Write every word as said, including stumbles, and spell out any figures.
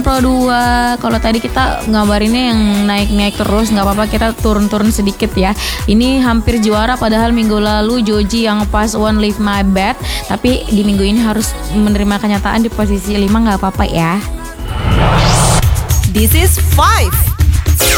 Pro dua. Kalau tadi kita ngabarinnya yang naik-naik terus, nggak apa-apa kita turun-turun sedikit ya. Ini hampir juara padahal minggu lalu Joji yang pas one lift my bed. Tapi di minggu ini harus menerima kenyataan di posisi lima, nggak apa-apa ya. This is five.